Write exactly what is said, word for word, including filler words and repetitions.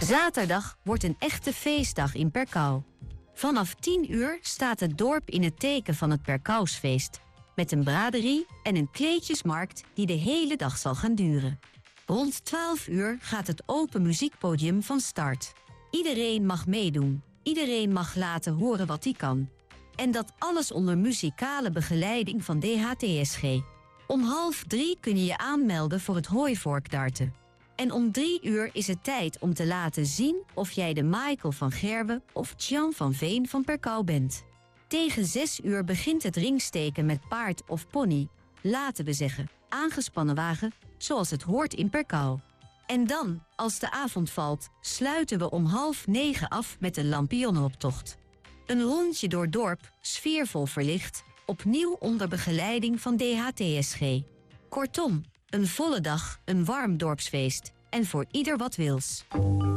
Zaterdag wordt een echte feestdag in Perkau. Vanaf tien uur staat het dorp in het teken van het Perkausfeest, met een braderie en een kleedjesmarkt die de hele dag zal gaan duren. Rond twaalf uur gaat het open muziekpodium van start. Iedereen mag meedoen, iedereen mag laten horen wat hij kan. En dat alles onder muzikale begeleiding van D H T S G. Om half drie kun je je aanmelden voor het hooivorkdarten. En om drie uur is het tijd om te laten zien of jij de Michael van Gerwen of Tjan van Veen van Perkau bent. Tegen zes uur begint het ringsteken met paard of pony, laten we zeggen, aangespannen wagen, zoals het hoort in Perkau. En dan, als de avond valt, sluiten we om half negen af met een lampionnenoptocht. Een rondje door dorp, sfeervol verlicht, opnieuw onder begeleiding van D H T S G. Kortom, een volle dag, een warm dorpsfeest en voor ieder wat wils.